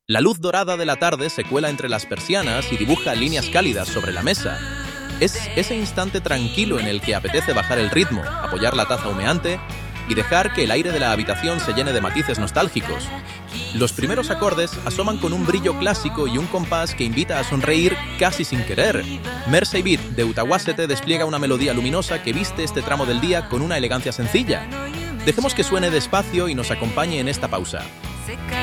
La luz dorada de la tarde se cuela entre las persianas y dibuja líneas cálidas sobre la mesa. Es ese instante tranquilo en el que apetece bajar el ritmo, apoyar la taza humeante y dejar que el aire de la habitación se llene de matices nostálgicos. Los primeros acordes asoman con un brillo clásico y un compás que invita a sonreír casi sin querer. Mersey Beat de Utahuasete despliega una melodía luminosa que viste este tramo del día con una elegancia sencilla. Dejemos que suene despacio y nos acompañe en esta pausa.